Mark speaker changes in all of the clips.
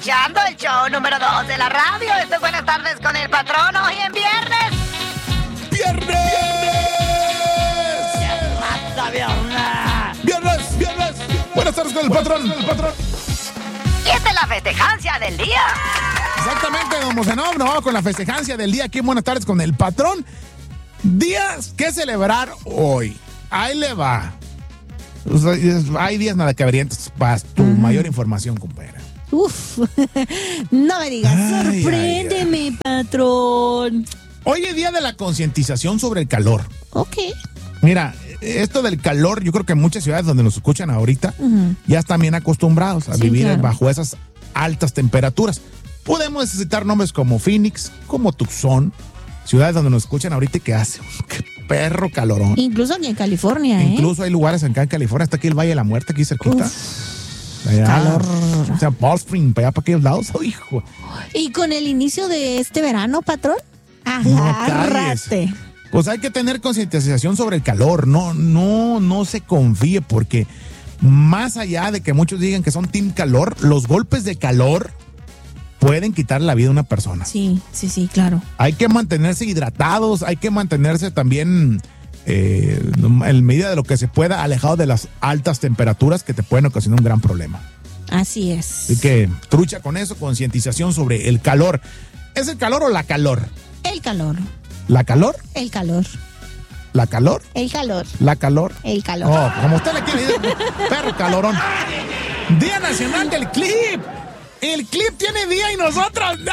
Speaker 1: escuchando el show número 2 de la radio. Esto es Buenas Tardes con el Patrón. Hoy en viernes.
Speaker 2: ¡Viernes! ¡Viernes! Buenas tardes con el Patrón.
Speaker 1: Y esta es la festejancia del día.
Speaker 2: Exactamente, don Mozenov. Nos vamos con la festejancia del día aquí en Buenas Tardes con el Patrón. Días que celebrar hoy. Ahí le va. O sea, hay días nada que abrientes para tu mayor información, compadre.
Speaker 3: Uf, no me digas, sorpréndeme, patrón.
Speaker 2: Hoy es día de la concientización sobre el calor.
Speaker 3: Ok.
Speaker 2: Mira, esto del calor, yo creo que en muchas ciudades donde nos escuchan ahorita ya están bien acostumbrados a vivir bajo esas altas temperaturas. Podemos necesitar nombres como Phoenix, como Tucson, ciudades donde nos escuchan ahorita y que hace un perro calorón.
Speaker 3: Incluso aquí en California,
Speaker 2: Incluso hay lugares acá en California, hasta aquí el Valle de la Muerte, aquí cerquita. Allá,
Speaker 3: calor.
Speaker 2: O sea, Ball Spring, para allá, para aquellos lados. Oh, hijo.
Speaker 3: Y con el inicio de este verano, patrón,
Speaker 2: No
Speaker 3: agárrate.
Speaker 2: Pues hay que tener concientización sobre el calor. No se confíe, porque más allá de que muchos digan que son team calor, los golpes de calor pueden quitar la vida a una persona.
Speaker 3: Sí, claro.
Speaker 2: Hay que mantenerse hidratados, hay que mantenerse también, en medida de lo que se pueda, alejados de las altas temperaturas que te pueden ocasionar un gran problema.
Speaker 3: Así es.
Speaker 2: Así que trucha con eso, concientización sobre el calor. ¿Es el calor o la calor?
Speaker 3: El calor.
Speaker 2: ¿La calor?
Speaker 3: El calor.
Speaker 2: ¿La calor?
Speaker 3: El calor.
Speaker 2: ¿La calor?
Speaker 3: El calor.
Speaker 2: Oh, como usted le quiere decir, perro calorón. Día Nacional del Clip. El clip tiene día y nosotros no.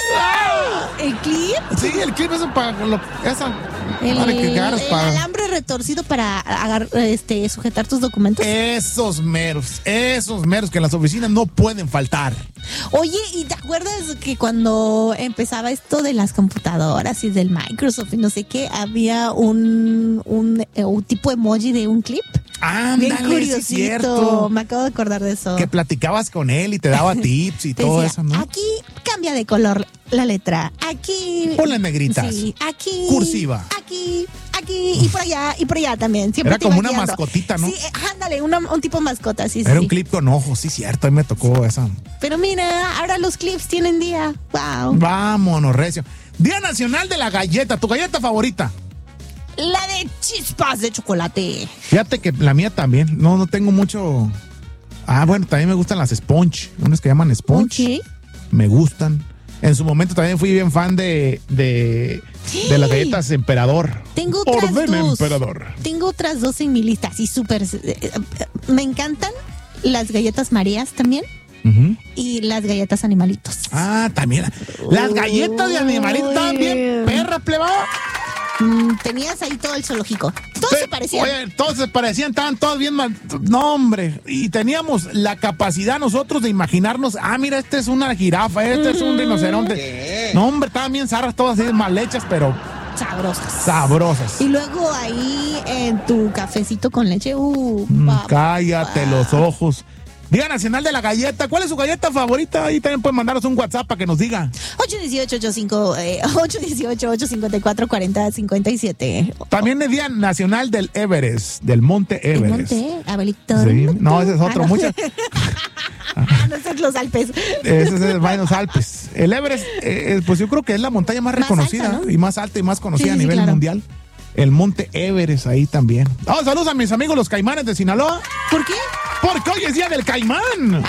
Speaker 3: ¿El clip?
Speaker 2: Sí, el clip es para
Speaker 3: El
Speaker 2: para
Speaker 3: alambre retorcido para sujetar tus documentos.
Speaker 2: esos meros que en las oficinas no pueden faltar.
Speaker 3: Oye, ¿y te acuerdas que cuando empezaba esto de las computadoras y del Microsoft y no sé qué, había un tipo emoji de un clip? Bien curiosito.
Speaker 2: Sí, cierto.
Speaker 3: Me acabo de acordar de eso.
Speaker 2: Que platicabas con él y te daba tips y
Speaker 3: Te
Speaker 2: todo
Speaker 3: decía,
Speaker 2: eso, ¿no?
Speaker 3: aquí cambia de color la letra. Aquí.
Speaker 2: Ponle negritas.
Speaker 3: Sí, aquí.
Speaker 2: Cursiva.
Speaker 3: Aquí y por allá también. Siempre
Speaker 2: Era
Speaker 3: te
Speaker 2: como
Speaker 3: iba
Speaker 2: una
Speaker 3: guiando.
Speaker 2: mascotita, ¿no?
Speaker 3: Sí, ándale, un tipo mascota, sí.
Speaker 2: Era un clip con ojos, sí, cierto, a mí me tocó esa.
Speaker 3: Pero mira, ahora los clips tienen día. Wow.
Speaker 2: Vámonos, recio. Día Nacional de la Galleta, ¿tu galleta favorita?
Speaker 3: La de chispas de chocolate.
Speaker 2: Fíjate que la mía también, no tengo mucho. Bueno, también me gustan las Sponge, unas que llaman Sponge.
Speaker 3: Ok.
Speaker 2: Me gustan. En su momento también fui bien fan de las galletas Emperador.
Speaker 3: Tengo otras
Speaker 2: Ordena,
Speaker 3: dos.
Speaker 2: Emperador.
Speaker 3: Tengo otras dos en mi lista, así súper. Me encantan las galletas Marías también. Y las galletas Animalitos.
Speaker 2: También. Las galletas de Animalitos también, perra plebada.
Speaker 3: Tenías ahí todo el zoológico. Todos se parecían.
Speaker 2: Oye, todos se parecían, estaban todos bien mal. No, hombre. Y teníamos la capacidad nosotros de imaginarnos, mira, este es una jirafa, este es un rinoceronte. No, hombre, estaban bien zarras, todas así mal hechas, pero sabrosas.
Speaker 3: Y luego ahí en tu cafecito con leche,
Speaker 2: cállate los ojos. Día Nacional de la Galleta. ¿Cuál es su galleta favorita? Ahí también pueden mandarnos un WhatsApp para que nos diga.
Speaker 3: 818-854-4057.
Speaker 2: También es Día Nacional del Everest, del Monte Everest.
Speaker 3: ¿El monte? Abelito.
Speaker 2: Sí. No, ese es otro.
Speaker 3: No.
Speaker 2: Muchas.
Speaker 3: No, ese es los Alpes.
Speaker 2: Ese es el Valle de los Alpes. El Everest, pues yo creo que es la montaña más reconocida,
Speaker 3: alta, ¿no?
Speaker 2: Y más alta y más conocida a nivel
Speaker 3: claro.
Speaker 2: mundial. El Monte Everest ahí también. Saludos a mis amigos los Caimanes de Sinaloa.
Speaker 3: ¿Por qué?
Speaker 2: Porque hoy es Día del Caimán.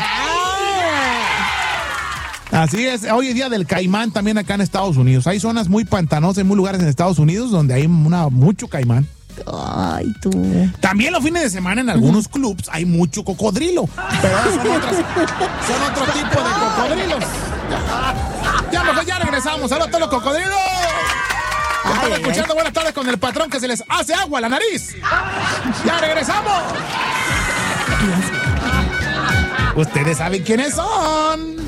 Speaker 2: Así es, hoy es Día del Caimán también acá en Estados Unidos. Hay zonas muy pantanosas, hay muy lugares en Estados Unidos donde hay mucho caimán.
Speaker 3: Ay, tú.
Speaker 2: También los fines de semana en algunos clubs hay mucho cocodrilo. Pero son otro tipo de cocodrilos. Ya regresamos. Saludos a todos los cocodrilos. Están escuchando Buenas Tardes con el Patrón, que se les hace agua a la nariz. Ya regresamos. Ustedes saben quiénes son.